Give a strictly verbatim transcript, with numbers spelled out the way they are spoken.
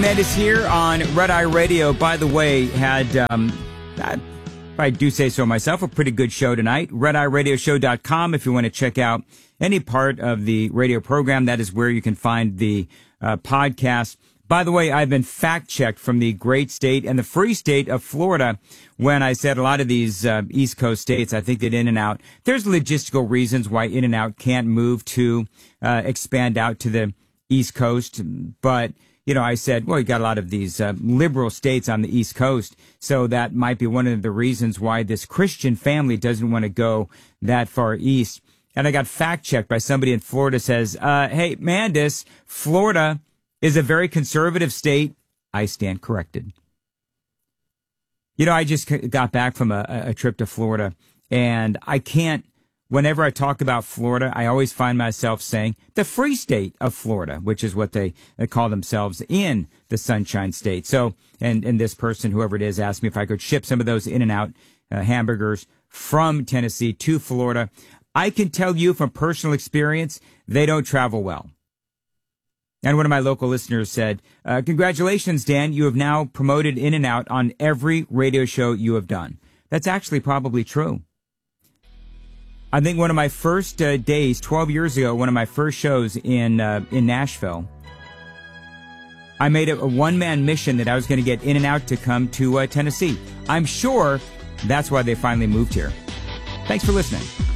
Mandis here on Red Eye Radio. By the way, had, um, if I do say so myself, a pretty good show tonight. red eye radio show dot com if you want to check out any part of the radio program. That is where you can find the uh, podcast. By the way, I've been fact-checked from the great state and the free state of Florida when I said a lot of these uh, East Coast states, I think that In-N-Out, there's logistical reasons why In-N-Out can't move to uh, expand out to the East Coast, but you know, I said, well, you got a lot of these uh, liberal states on the East Coast, so that might be one of the reasons why this Christian family doesn't want to go that far east. And I got fact-checked by somebody in Florida says, uh, hey, Mandis, Florida is a very conservative state. I stand corrected. You know, I just got back from a, a trip to Florida, and I can't, whenever I talk about Florida, I always find myself saying the free state of Florida, which is what they, they call themselves in the Sunshine State. So, and, and this person, whoever it is, asked me if I could ship some of those In-N-Out uh, hamburgers from Tennessee to Florida. I can tell you from personal experience, they don't travel well. And one of my local listeners said, uh, congratulations, Dan, you have now promoted In-N-Out on every radio show you have done. That's actually probably true. I think one of my first uh, days, twelve years ago, one of my first shows in uh, in Nashville, I made a, a one-man mission that I was going to get In-N-Out to come to uh, Tennessee. I'm sure that's why they finally moved here. Thanks for listening.